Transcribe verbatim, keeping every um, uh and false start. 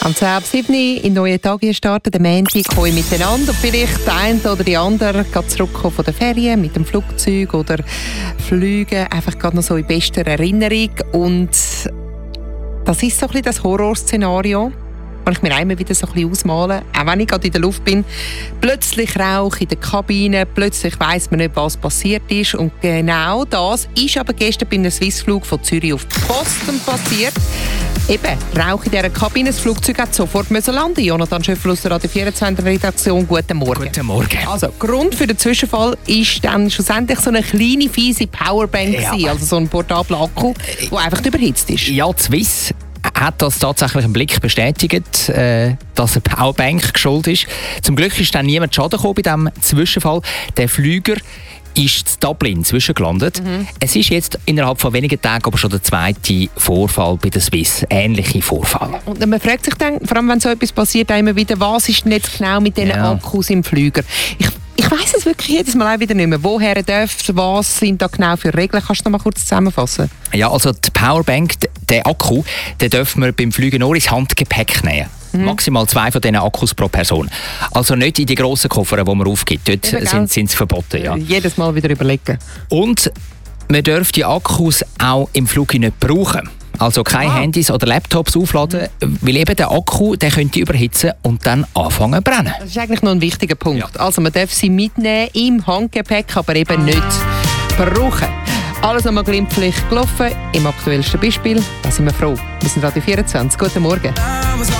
Am zehn ab sieben in den neuen Tag starten, der Montag, kommen miteinander. Und vielleicht der eine oder die andere geht zurückkommen von der Ferien mit dem Flugzeug oder fliegen, einfach gerade noch so in bester Erinnerung. Und das ist so ein bisschen das Horrorszenario, das ich mir immer wieder so ein bisschen ausmale, auch wenn ich gerade in der Luft bin. Plötzlich Rauch in der Kabine, plötzlich weiss man nicht, was passiert ist. Und genau das ist aber gestern bei einem Swissflug von Zürich auf Boston passiert. Eben, Rauch in dieser Kabine, das Flugzeug hat sofort landen. Jonathan Schöffel aus der Radio vierundzwanzig-Redaktion, guten Morgen. Guten Morgen. Also, Grund für den Zwischenfall ist dann schlussendlich so eine kleine, fiese Powerbank, ja. gewesen, also so ein portabler Akku, der einfach überhitzt ist. Ja, die Swiss hat das tatsächlich im Blick bestätigt, äh, dass eine Powerbank geschult ist. Zum Glück ist dann niemand Schaden gekommen bei diesem Zwischenfall. Der Flüger ist in Dublin zwischengelandet. Mhm. Es ist jetzt innerhalb von wenigen Tagen aber schon der zweite Vorfall bei der Swiss. Ähnliche Vorfall. Und man fragt sich dann, vor allem wenn so etwas passiert, immer wieder, was ist denn jetzt genau mit diesen ja. Akkus im Flüger? Ich Ich weiss es wirklich jedes Mal auch wieder nicht mehr. Woher darf was sind da genau für Regeln? Kannst du noch mal kurz zusammenfassen? Ja, also die Powerbank, der Akku, den dürfen wir beim Fliegen nur ins Handgepäck nehmen. Mhm. Maximal zwei von diesen Akkus pro Person. Also nicht in die grossen Koffer, die man aufgibt. Dort sind sie verboten. Ja. Jedes Mal wieder überlegen. Und man darf die Akkus auch im Flug nicht brauchen. Also keine ah. Handys oder Laptops aufladen, mhm. weil eben der Akku der könnte überhitzen und dann anfangen zu brennen. Das ist eigentlich noch ein wichtiger Punkt. Ja. Also man darf sie mitnehmen im Handgepäck, aber eben ah. nicht brauchen. Alles nochmal glimpflich gelaufen, im aktuellsten Beispiel. Da sind wir froh. Wir sind Radio vierundzwanzig. Guten Morgen.